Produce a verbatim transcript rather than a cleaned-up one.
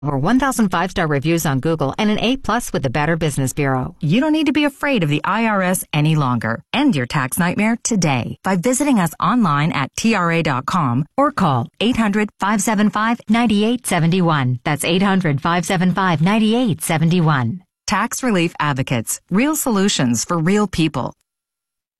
Over one thousand five-star reviews on Google and an A plus with the Better Business Bureau. You don't need to be afraid of the I R S any longer. End your tax nightmare today by visiting us online at T R A dot com or call eight hundred, five seven five, nine eight seven one. That's eight hundred, five seven five, nine eight seven one. Tax Relief Advocates. Real solutions for real people.